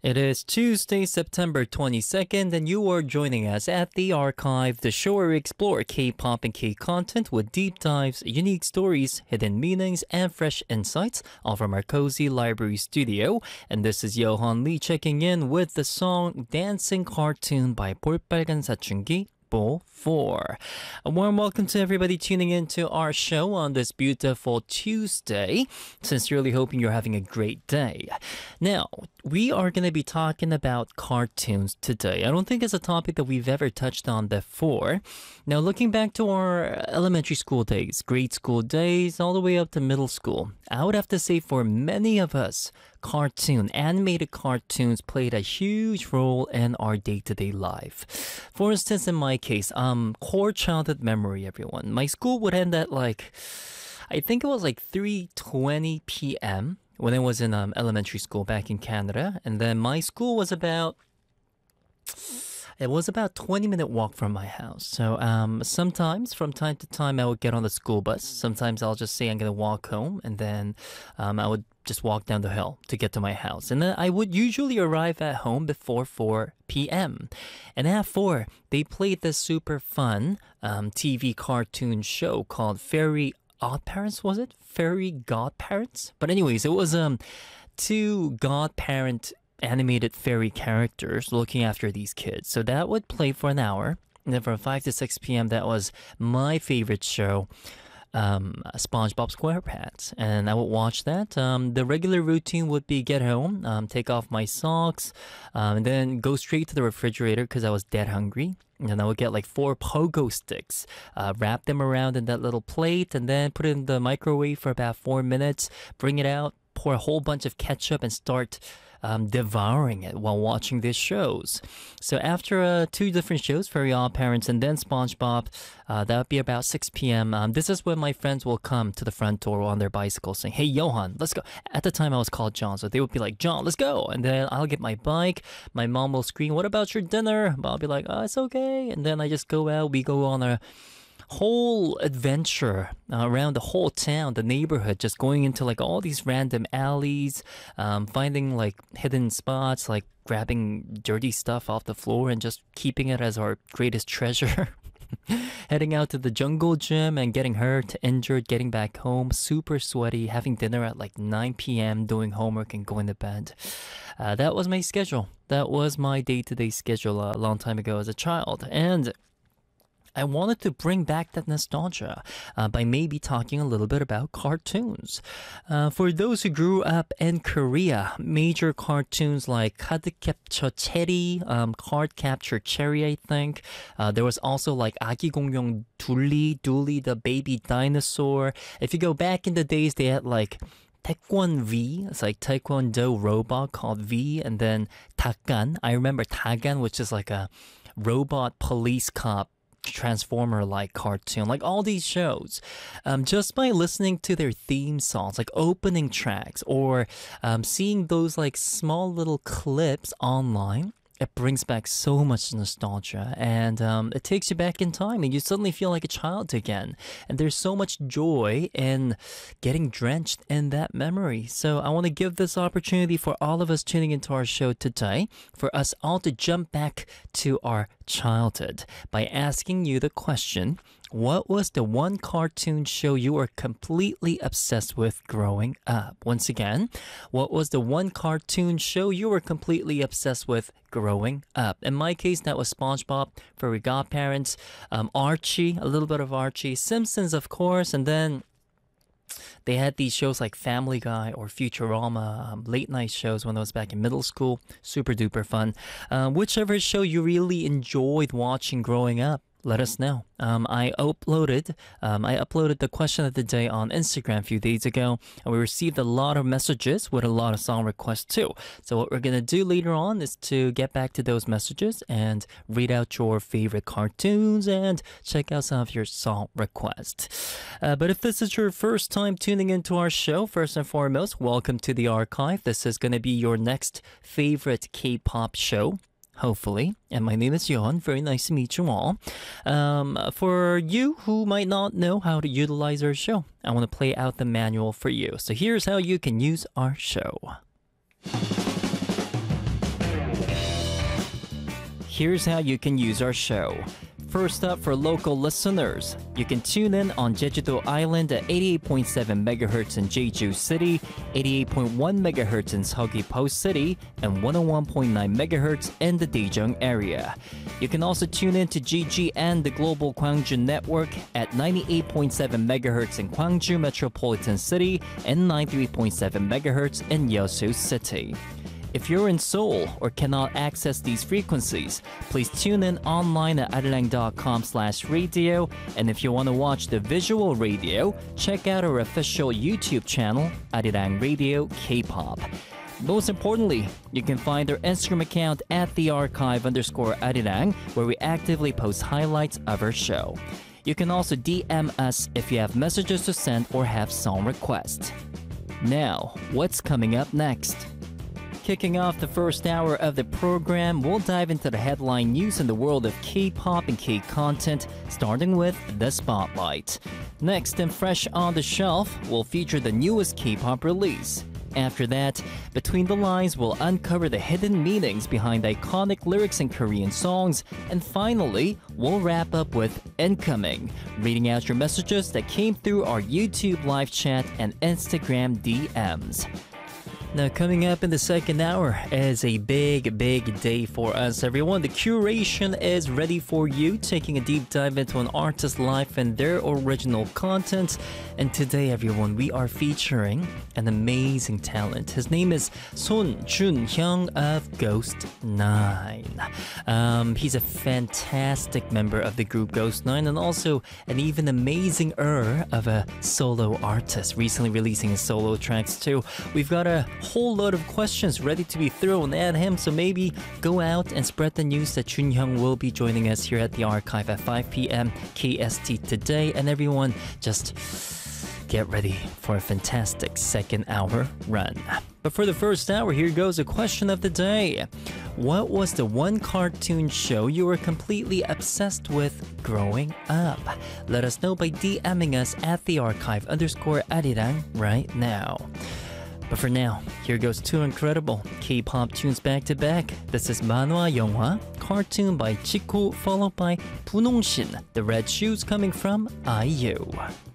It is Tuesday, September 22nd, and you are joining us at The Archive, the show where we explore K-pop and K-content with deep dives, unique stories, hidden meanings, and fresh insights, all from our cozy library studio. And this is Johan Lee checking in with the song Dancing Cartoon by 볼빨간 사춘기. 4. A warm welcome to everybody tuning in to our show on this beautiful Tuesday. Sincerely hoping you're having a great day. Now, we are going to be talking about cartoons today. I don't think it's a topic that we've ever touched on before. Now, looking back to our elementary school days, grade school days, all the way up to middle school, I would have to say for many of us, animated cartoons played a huge role in our day-to-day life. For instance, in my case, core childhood memory, everyone. My school would end at I think it was 3:20 p.m. when I was in elementary school back in Canada. And then my school was about 20-minute walk from my house. So sometimes, from time to time, I would get on the school bus. Sometimes I'll just say I'm going to walk home. And then I would just walk down the hill to get to my house. And then I would usually arrive at home before 4 p.m. And at 4, they played this super fun TV cartoon show called Fairy Oddparents, was it? Fairy Godparents? But anyways, it was two godparent animated fairy characters looking after these kids. So that would play for an hour. And then from 5 to 6 p.m., that was my favorite show, SpongeBob SquarePants. And I would watch that. The regular routine would be get home, take off my socks, and then go straight to the refrigerator because I was dead hungry. And then I would get 4 pogo sticks, wrap them around in that little plate, and then put it in the microwave for about 4 minutes, bring it out, pour a whole bunch of ketchup, and start devouring it while watching these shows. So after 2 different shows, Fairy Oddparents and then SpongeBob, that would be about 6 p.m. This is when my friends will come to the front door on their bicycles saying, "Hey, Johan, let's go." At the time, I was called John, so they would be like, "John, let's go." And then I'll get my bike. My mom will scream, "What about your dinner?" But I'll be like, "Oh, it's okay." And then I just go out. We go on a whole adventure around the whole town, the neighborhood, just going into all these random alleys, finding hidden spots, grabbing dirty stuff off the floor and just keeping it as our greatest treasure. Heading out to the jungle gym and getting hurt, injured, getting back home, super sweaty, having dinner at 9 p.m., doing homework and going to bed. That was my schedule. That was my day-to-day schedule a long time ago as a child. And I wanted to bring back that nostalgia by maybe talking a little bit about cartoons. For those who grew up in Korea, major cartoons like 카드캡처 체리, Card Capture Cherry, I think. There was also 아기 공룡 Dooley the baby dinosaur. If you go back in the days, they had Taekwon V, it's Taekwondo robot called V, and then Tagan. I remember Tagan, which is a robot police cop Transformer-like cartoon, all these shows. Just by listening to their theme songs, opening tracks, or seeing those small little clips online, it brings back so much nostalgia, and it takes you back in time, and you suddenly feel like a child again. And there's so much joy in getting drenched in that memory. So I want to give this opportunity for all of us tuning into our show today, for us all to jump back to our childhood by asking you the question, what was the one cartoon show you were completely obsessed with growing up? Once again, what was the one cartoon show you were completely obsessed with growing up? In my case, that was SpongeBob, Fairy Godparents, Archie, a little bit of Archie, Simpsons, of course, and then they had these shows like Family Guy or Futurama, late night shows when I was back in middle school. Super duper fun. Whichever show you really enjoyed watching growing up, let us know. I uploaded the question of the day on Instagram a few days ago, and we received a lot of messages with a lot of song requests too. So what we're gonna do later on is to get back to those messages and read out your favorite cartoons and check out some of your song requests. But if this is your first time tuning into our show, first and foremost, welcome to the archive. This is gonna be your next favorite K-pop show. Hopefully. And my name is Johan. Very nice to meet you all. For you who might not know how to utilize our show, I want to play out the manual for you. So here's how you can use our show. here's how you can use our show. First up, for local listeners, you can tune in on Jeju-do Island at 88.7 MHz in Jeju City, 88.1 MHz in Seogwipo City, and 101.9 MHz in the Daejeong area. You can also tune in to GGN, the Global Gwangju Network, at 98.7 MHz in Gwangju Metropolitan City and 93.7 MHz in Yeosu City. If you're in Seoul or cannot access these frequencies, please tune in online at arirang.com/radio. And if you want to watch the visual radio, check out our official YouTube channel, Arirang Radio K-pop. Most importantly, you can find our Instagram account at @thearchive_arirang, where we actively post highlights of our show. You can also DM us if you have messages to send or have song requests. Now, what's coming up next? Kicking off the first hour of the program, we'll dive into the headline news in the world of K-pop and K-content, starting with The Spotlight. Next, and fresh on the shelf, we'll feature the newest K-pop release. After that, Between the Lines will uncover the hidden meanings behind iconic lyrics in Korean songs. And finally, we'll wrap up with Incoming, reading out your messages that came through our YouTube live chat and Instagram DMs. Now, coming up in the second hour is a big day for us, everyone. The curation is ready for you, taking a deep dive into an artist's life and their original content. And today, everyone, we are featuring an amazing talent. His name is Son Jun-hyung of Ghost 9. He's a fantastic member of the group Ghost 9 and also an even amazinger of a solo artist, recently releasing his solo tracks too. We've got a whole lot of questions ready to be thrown at him, so maybe go out and spread the news that Jun-hyung will be joining us here at the archive at 5 p.m. KST today. And everyone, just get ready for a fantastic second hour run. But for the first hour, here goes a question of the day. What was the one cartoon show you were completely obsessed with growing up? Let us know by DMing us at @thearchive_arirang right now. But for now, here goes two incredible K-pop tunes back to back. This is Manhwa Yeonghwa, cartoon by Chiku, followed by Bunong Shin, the Red Shoes, coming from IU.